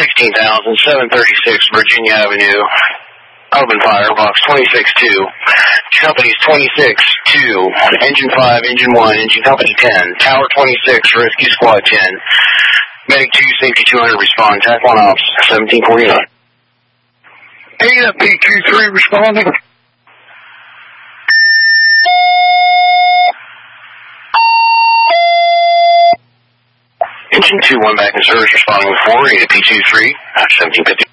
16,736 Virginia Avenue. Open fire, box 26-2. Company's 26-2. Engine 5, Engine 1, Engine Company 10. Tower 26, Rescue Squad 10. Medic 2, Safety 200, respond. TAC 1 Ops, 1749. AFP-23 responding. Engine 2-1 back in service, responding with 4, AFP-23, 1750.